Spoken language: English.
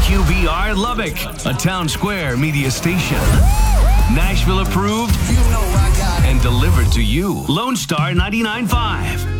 KQBR Lubbock, a Town Square media station. Nashville approved and delivered to you. Lone Star 99.5.